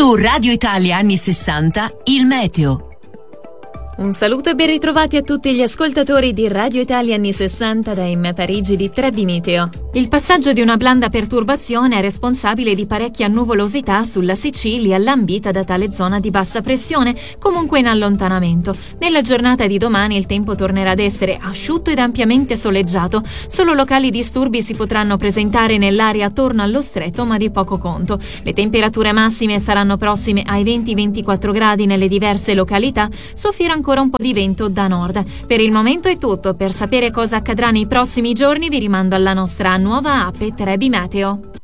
Su Radio Italia anni 60, il meteo. Un saluto e ben ritrovati a tutti gli ascoltatori di Radio Italia anni 60 da M Parigi di Trebi Meteo. Il passaggio di una blanda perturbazione è responsabile di parecchia nuvolosità sulla Sicilia lambita da tale zona di bassa pressione, comunque in allontanamento. Nella giornata di domani il tempo tornerà ad essere asciutto ed ampiamente soleggiato. Solo locali disturbi si potranno presentare nell'area attorno allo stretto, ma di poco conto. Le temperature massime saranno prossime ai 20-24 gradi nelle diverse località, soffierà ancora un po' di vento da nord. Per il momento è tutto. Per sapere cosa accadrà nei prossimi giorni vi rimando alla nostra nuova app Trebi Meteo.